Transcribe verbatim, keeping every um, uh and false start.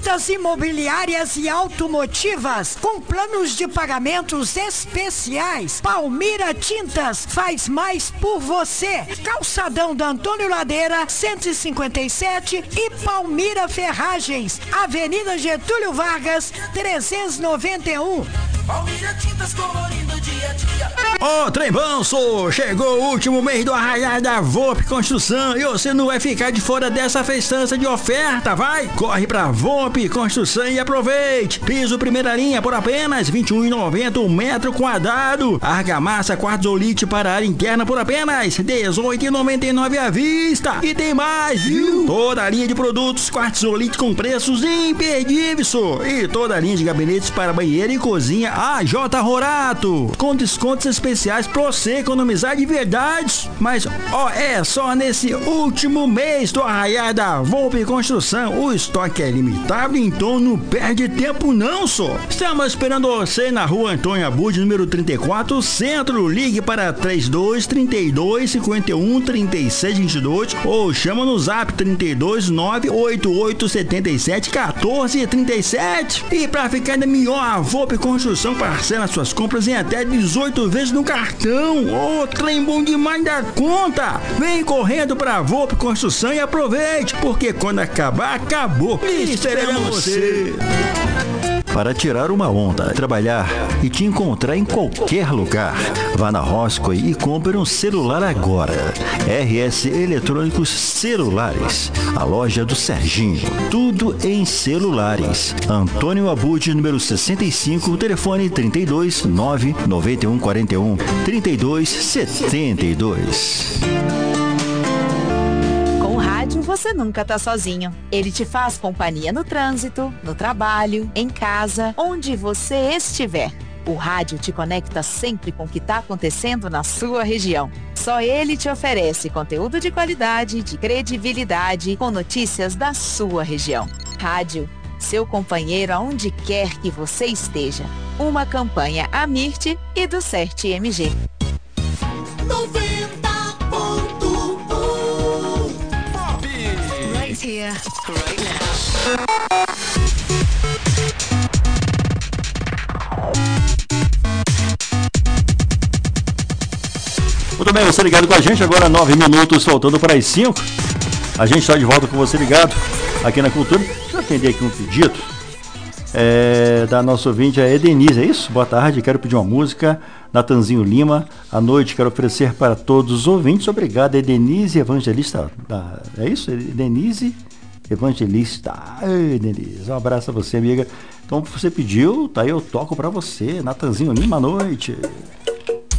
Tintas imobiliárias e automotivas com planos de pagamentos especiais. Palmira Tintas faz mais por você. Calçadão da Antônio Ladeira, cento e cinquenta e sete e Palmira Ferragens, Avenida Getúlio Vargas, trezentos e noventa e um. Palmira Tintas colorindo dia a dia. Ô, oh, trem manso, chegou o último mês do arraial da V O P Construção e você não vai ficar de fora dessa festança de oferta, vai? Corre pra V O P Construção e aproveite. Piso primeira linha por apenas vinte e um reais e noventa centavos um metro quadrado. Argamassa quartzolite para área interna por apenas dezoito reais e noventa e nove centavos à vista. E tem mais, viu? Toda a linha de produtos quartzolite com preços imperdíveis, só. E toda a linha de gabinetes para banheiro e cozinha A J Rorato, com descontos especiais pra você economizar de verdade. Mas, ó, é só nesse último mês do arraial da V O P Construção. O estoque é limitado, então não perde tempo não, só. Estamos esperando você na rua Antônio Abud, número trinta e quatro, Centro. Ligue para trinta e dois, trinta e dois, cinquenta e um, trinta e seis, vinte e dois ou chama no zap trinta e dois, nove oito oito, setenta e sete, quatorze, trinta e sete. E pra ficar ainda melhor, a V O P Construção parcela suas compras em até dezoito vezes no cartão. Ô, oh, trem bom demais da conta. Vem correndo pra V O P Construção e aproveite, porque quando acabar, acabou. E esperamos você. Para tirar uma onda, trabalhar e te encontrar em qualquer lugar. Vá na Roscoe e compre um celular agora. R S Eletrônicos Celulares, a loja do Serginho. Tudo em celulares. Antônio Abud, número sessenta e cinco, telefone trinta e dois, nove noventa e um, quarenta e um, trinta e dois, setenta e dois. Você nunca tá sozinho. Ele te faz companhia no trânsito, no trabalho, em casa, onde você estiver. O rádio te conecta sempre com o que está acontecendo na sua região. Só ele te oferece conteúdo de qualidade, de credibilidade, com notícias da sua região. Rádio, seu companheiro aonde quer que você esteja. Uma campanha Amirte e do CERT M G. Here, right now. Muito bem, você ligado com a gente, agora nove minutos, faltando para as cinco. A gente está de volta com você ligado aqui na Cultura. Deixa eu atender aqui um pedido é, da nossa ouvinte, a Edenise, é isso? Boa tarde, quero pedir uma música, Natanzinho Lima, à noite quero oferecer para todos os ouvintes. Obrigado, Edenise Evangelista. É isso? Edenise Evangelista. Ai, Denise, um abraço a você, amiga. Então, você pediu, tá aí, eu toco pra você. Natanzinho Lima, à noite.